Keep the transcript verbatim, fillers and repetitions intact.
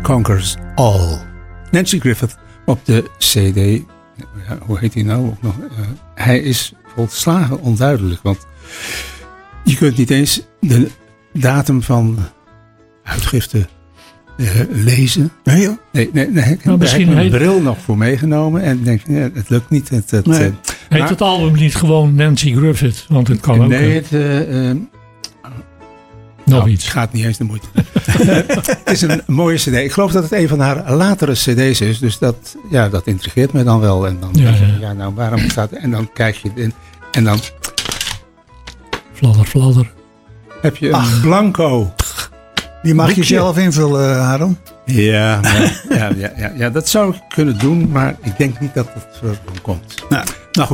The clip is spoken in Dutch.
Conquers All. Nancy Griffith op de C D. Ja, hoe heet hij nou ook nog? Uh, hij is volslagen onduidelijk. Want je kunt niet eens de datum van uitgifte uh, lezen. Nee joh? Nee, nee, nee. Ik nou, heb mijn heet... bril nog voor meegenomen. En denk, ja, het lukt niet. Het, het, nee. uh, heet maar, het album niet gewoon Nancy Griffith? Want het kan ook. Nee, het... Uh, uh, Nog nou, iets. Het gaat niet eens de moeite. Het is een mooie cd. Ik geloof dat het een van haar latere cd's is. Dus dat, ja, dat intrigeert me dan wel. En dan ja, denk je, ja. ja, nou waarom staat... En dan kijk je in. En dan... Fladder, fladder. Heb je een Ach. blanco. Die mag boekje. je zelf invullen, Harold. Ja, maar, ja, ja, ja, ja, dat zou ik kunnen doen. Maar ik denk niet dat het voor komt. Nou,